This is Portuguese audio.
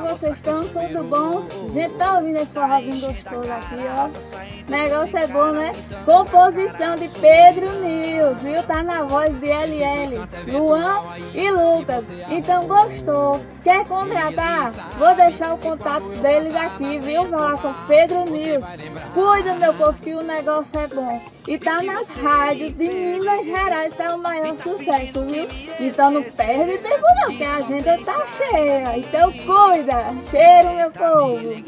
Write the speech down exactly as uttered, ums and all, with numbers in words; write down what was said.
vocês estão? Tudo bom? Gente, tá ouvindo esse forrozinho gostoso aqui, ó. Negócio é bom, né? Composição de Pedro Nils, viu? Tá na voz de L L, Luan e Lucas. Então gostou? Quer contratar? Vou deixar o contato deles aqui, viu? Vai lá com Pedro Nils. Cuida, meu povo, que o negócio é bom. E tá nas rádios de Minas Gerais, tá o maior sucesso, viu? Então não perde tempo não, que a agenda tá cheia. Então cuida. Cheiro, meu povo.